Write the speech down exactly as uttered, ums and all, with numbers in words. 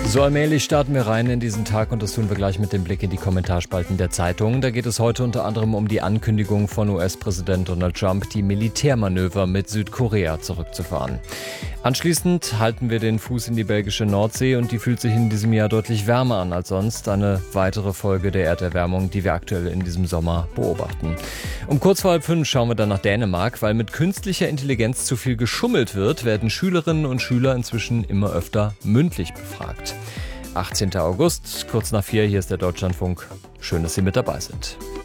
So allmählich starten wir rein in diesen Tag und das tun wir gleich mit dem Blick in die Kommentarspalten der Zeitungen. Da geht es heute unter anderem um die Ankündigung von U S-Präsident Donald Trump, die Militärmanöver mit Südkorea zurückzufahren. Anschließend halten wir den Fuß in die belgische Nordsee und die fühlt sich in diesem Jahr deutlich wärmer an als sonst. Eine weitere Folge der Erderwärmung, die wir aktuell in diesem Sommer beobachten. Um kurz vor halb fünf schauen wir dann nach Dänemark, weil mit künstlicher Intelligenz zu viel geschummelt wird, werden Schülerinnen und Schüler inzwischen immer öfter mündlich befragt. achtzehnter August, kurz nach vier, hier ist der Deutschlandfunk. Schön, dass Sie mit dabei sind.